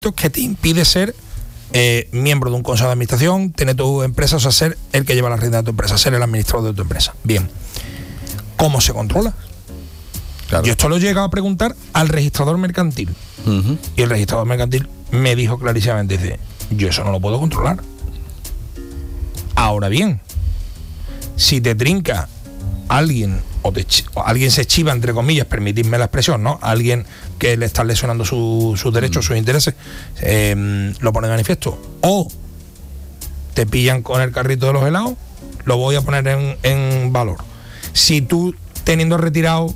que te impide ser miembro de un consejo de administración, tener tu empresa, o sea, ser el que lleva la rienda de tu empresa, ser el administrador de tu empresa. Bien, ¿cómo se controla? Claro. Yo esto lo he llegado a preguntar al registrador mercantil. Y el registrador mercantil me dijo clarísimamente, dice, yo eso no lo puedo controlar. Ahora bien, si te trinca alguien o alguien se chiva, entre comillas, permitidme la expresión, ¿no? Alguien que le está lesionando sus derechos, sus intereses, lo pone de manifiesto, o te pillan con el carrito de los helados, lo voy a poner en valor. Si tú, teniendo retirado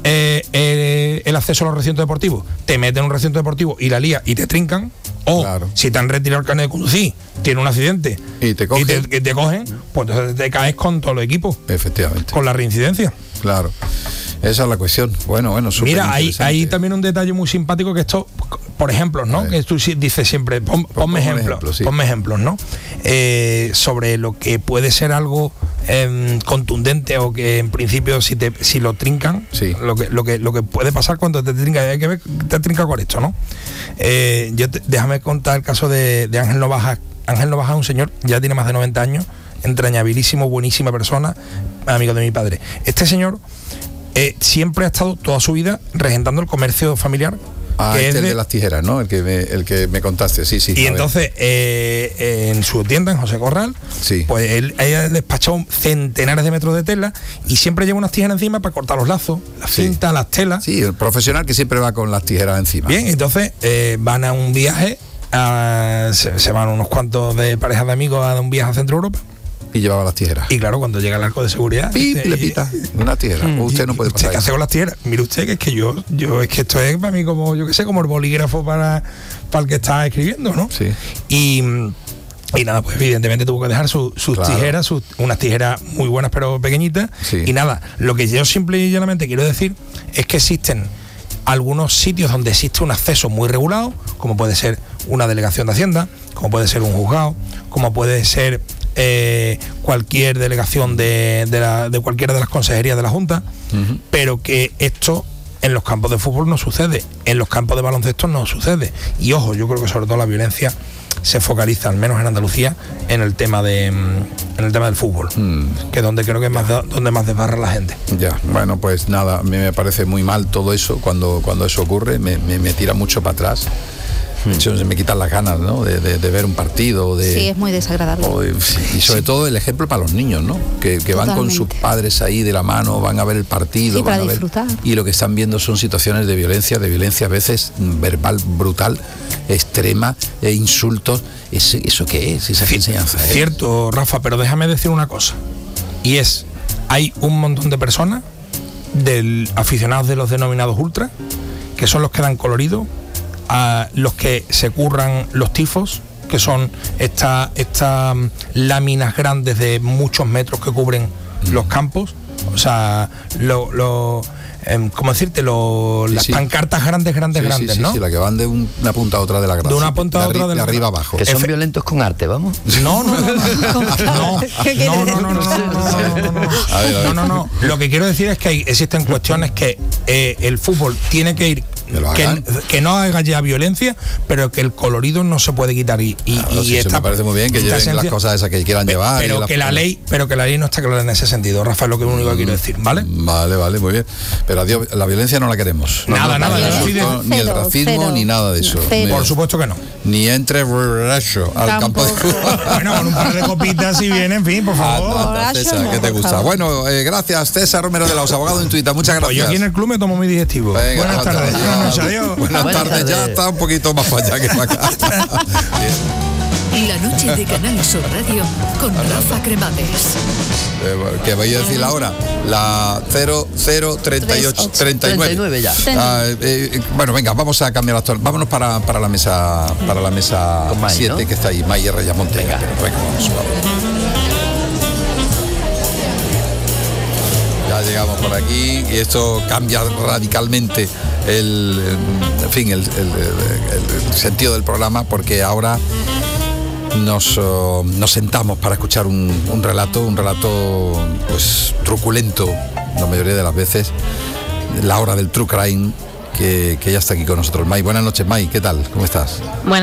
el acceso a los recintos deportivos, te meten en un recinto deportivo y la lía y te trincan, o claro, si te han retirado el carnet de conducir, tiene un accidente y te cogen, pues entonces te caes con todo el equipo. Efectivamente. Con la reincidencia. Claro. Esa es la cuestión. Bueno, mira, hay también un detalle muy simpático que esto, por ejemplo, ¿no? Que tú dices siempre, ponme ejemplos, sí. Ponme ejemplos, ¿no? Sobre lo que puede ser algo contundente, o que en principio si lo trincan, sí, lo que puede pasar cuando te trinca, hay que ver, te trinca con esto, ¿no? Déjame contar el caso de Ángel Novaja. Ángel Novaja es un señor, ya tiene más de 90 años, entrañabilísimo, buenísima persona, amigo de mi padre. Este señor siempre ha estado toda su vida regentando el comercio familiar. Que es el de las tijeras, ¿no? El que me contaste, sí. Y entonces, en su tienda, en José Corral, sí, pues él ha despachado centenares de metros de tela y siempre lleva unas tijeras encima para cortar los lazos, las cintas, las telas. Sí, el profesional que siempre va con las tijeras encima. Bien, entonces van a un viaje, se van unos cuantos de parejas de amigos a un viaje a Centro Europa. Y llevaba las tijeras. Y claro, cuando llega el arco de seguridad, le pita una tijera. Usted no puede pasar. ¿Qué hace con las tijeras? Mire usted, que es que yo es que esto es para mí como, yo qué sé, como el bolígrafo para el que está escribiendo, ¿no? Sí. Y nada, pues evidentemente tuvo que dejar sus claro, tijeras, unas tijeras muy buenas pero pequeñitas. Sí. Y nada, lo que yo simple y llanamente quiero decir es que existen algunos sitios donde existe un acceso muy regulado, como puede ser una delegación de Hacienda, como puede ser un juzgado, como puede ser cualquier delegación de cualquiera de las consejerías de la Junta, pero que esto en los campos de fútbol no sucede, en los campos de baloncesto no sucede. Y ojo, yo creo que sobre todo la violencia se focaliza, al menos en Andalucía, en el tema del fútbol, que es donde creo que es donde más desbarra la gente. Ya, bueno, pues nada, a mí me parece muy mal todo eso, cuando eso ocurre, me tira mucho para atrás. De hecho, se me quitan las ganas, ¿no? De ver un partido. Sí, es muy desagradable. Y sobre todo el ejemplo para los niños, ¿no? Que van con sus padres ahí de la mano, van a ver el partido. Sí, van para disfrutar. Y lo que están viendo son situaciones de violencia a veces verbal, brutal, extrema, insultos. ¿Eso qué es? Esa enseñanza. Cierto, Rafa, pero déjame decir una cosa. Y es, hay un montón de personas, aficionados de los denominados ultras, que son los que dan colorido, a los que se curran los tifos, que son estas láminas grandes de muchos metros que cubren los campos, o sea, ¿cómo decirte? Las pancartas grandes, ¿no? Sí, la que van de una punta a otra de la grada. De una punta a otra de arriba abajo. Que son violentos con arte, vamos. No. Lo que quiero decir es que existen cuestiones que el fútbol tiene que ir, que no haga ya violencia, pero que el colorido no se puede quitar y me parece muy bien que lleven las cosas esas que quieran llevar, pero que la ley no está clara en ese sentido, Rafa, es lo único que quiero decir, ¿vale? Vale, muy bien, pero adiós, la violencia no la queremos, nada, ni el racismo, ni nada de eso, por supuesto que no, ni entre al campo de fútbol. Bueno, con un par de copitas si viene, en fin, por favor. César, ¿qué te gusta? Bueno, gracias César Romero de Laos, abogado de Intuita, muchas gracias. Pues yo aquí en el club me tomo mi digestivo. Venga, buenas tardes. Adiós. Buenas tardes, ya está un poquito más para allá que para acá. La noche de Canal Sur Radio con Rafa Cremades. ¿Qué voy a decir ahora? La 003839 ya. Bueno, venga, vamos a cambiar la vámonos para la mesa 7, ¿no? Que está ahí, Mayer Reyamonte. Venga, vamos. Ya llegamos por aquí y esto cambia radicalmente el sentido del programa, porque ahora nos sentamos para escuchar un relato pues truculento, la mayoría de las veces, la hora del true crime, que ya está aquí con nosotros. May, buenas noches, May, ¿qué tal? ¿Cómo estás? Buenas